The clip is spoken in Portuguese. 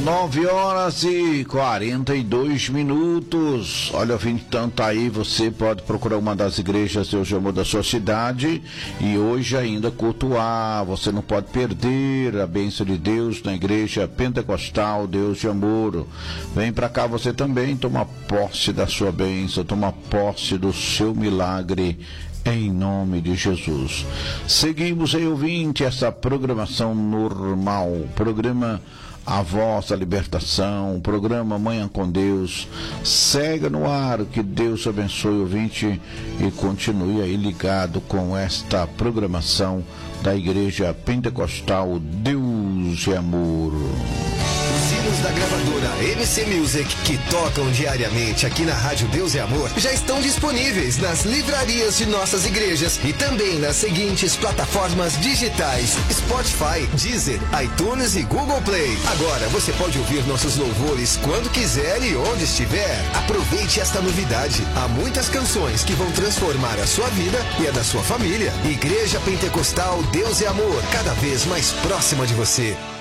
9h42. Olha, então tá aí, você pode procurar uma das igrejas Deus de Amor da sua cidade e hoje ainda cultuar. Você não pode perder a bênção de Deus na igreja pentecostal Deus de Amor. Vem pra cá você também, toma posse da sua bênção, toma posse do seu milagre. Em nome de Jesus. Seguimos aí, ouvinte, essa programação normal, programa A Voz da Libertação, programa Manhã com Deus. Segue no ar, que Deus abençoe, ouvinte, e continue aí ligado com esta programação da Igreja Pentecostal Deus de Amor. Os hinos da gravadora MC Music, que tocam diariamente aqui na Rádio Deus e Amor, já estão disponíveis nas livrarias de nossas igrejas e também nas seguintes plataformas digitais: Spotify, Deezer, iTunes e Google Play. Agora você pode ouvir nossos louvores quando quiser e onde estiver. Aproveite esta novidade. Há muitas canções que vão transformar a sua vida e a da sua família. Igreja Pentecostal Deus e Amor, cada vez mais próxima de você.